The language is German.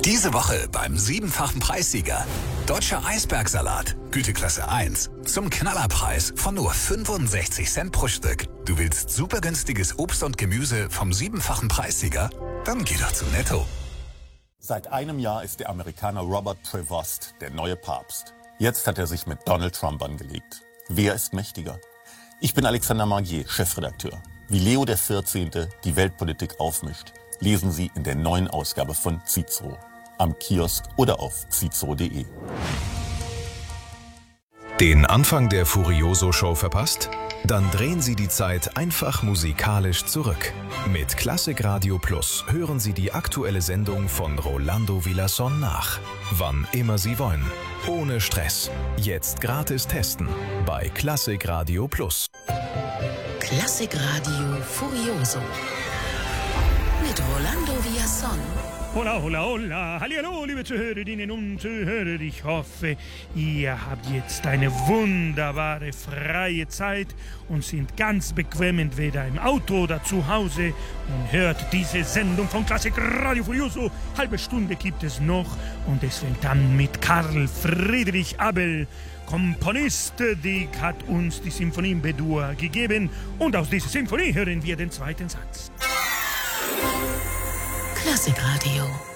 Diese Woche beim 7-fachen Preissieger. Deutscher Eisbergsalat, Güteklasse 1. Zum Knallerpreis von nur 65 Cent pro Stück. Du willst super günstiges Obst und Gemüse vom 7-fachen Preissieger? Dann geh doch zu Netto. Seit einem Jahr ist der Amerikaner Robert Prevost der neue Papst. Jetzt hat er sich mit Donald Trump angelegt. Wer ist mächtiger? Ich bin Alexander Magier, Chefredakteur. Wie Leo XIV. Die Weltpolitik aufmischt, lesen Sie in der neuen Ausgabe von Cicero. Am Kiosk oder auf cicero.de. Den Anfang der Furioso-Show verpasst? Dann drehen Sie die Zeit einfach musikalisch zurück. Mit Klassik Radio Plus hören Sie die aktuelle Sendung von Rolando Villazón nach. Wann immer Sie wollen. Ohne Stress. Jetzt gratis testen. Bei Klassik Radio Plus. Klassik Radio Furioso. Mit Rolando Villazón. Hola, hola, hola. Hallihallo, liebe Zuhörerinnen und Zuhörer. Ich hoffe, ihr habt jetzt eine wunderbare freie Zeit und sind ganz bequem entweder im Auto oder zu Hause und hört diese Sendung von Klassik Radio Furioso. Halbe Stunde gibt es noch und es fängt an mit Karl Friedrich Abel, Komponist, die hat uns die Symphonie in B-Dur gegeben und aus dieser Symphonie hören wir den zweiten Satz. Klassik Radio.